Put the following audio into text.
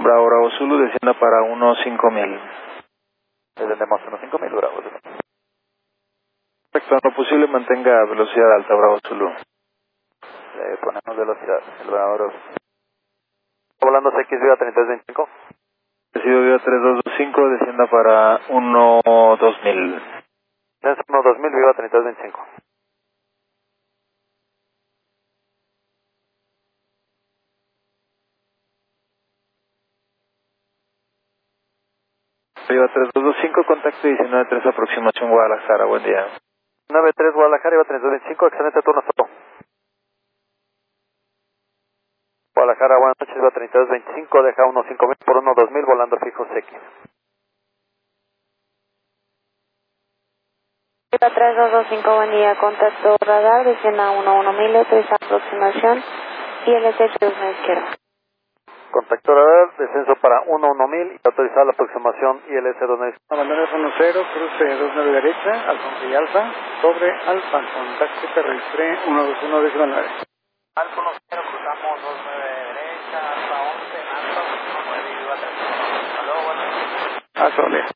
Bravo, Bravo Zulu, descienda para 15000. Descendemos 15000, Bravo Zulu. Perfecto, en lo posible mantenga velocidad alta, Bravo Zulu. Le ponemos velocidad, el Bravo. Volando CX Viva 3325. Recibo Viva 3225, descienda para 12000. Descenso 12000, Viva 3325. Viva 3225, contacto 193, aproximación Guadalajara, buen día. 93 Guadalajara, Viva 3225, excelente turno, solo. Guadalajara, buenas noches, Viva 3225, deja 15000 por 12000, volando fijo CX. Viva 3225, buen día, contacto radar, descienda 11000, autoriza aproximación y el ETH de una izquierda. Contacto radar, descenso para 11000 y autorizada la aproximación ILS 29. Abandones 10, cruce 29 derecha, Alfa y Alfa, sobre Alfa, contacto terrestre 121 décima 9. Alfa 10, cruzamos 29 derecha, Alfa 11, Alfa 19, Viva 3. Hasta luego, buenas noches. Hasta luego.